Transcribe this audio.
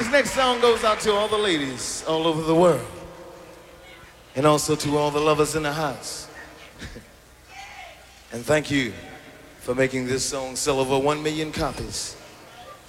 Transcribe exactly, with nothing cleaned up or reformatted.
This next song goes out to all the ladies all over the world. And also to all the lovers in the house. And thank you for making this song sell over one million copies.